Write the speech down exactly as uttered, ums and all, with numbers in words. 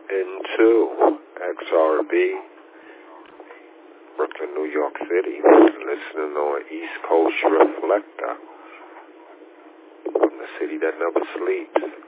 into X R B, Brooklyn, New York City, listening on East Coast Reflector, from the city that never sleeps.